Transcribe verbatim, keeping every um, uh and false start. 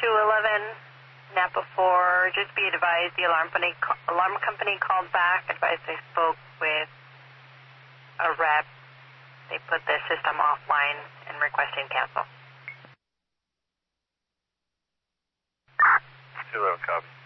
two eleven, Napa four, just be advised the alarm company, alarm company called back, advised they spoke with a rep. They put the system offline and requesting cancel. two eleven, copy.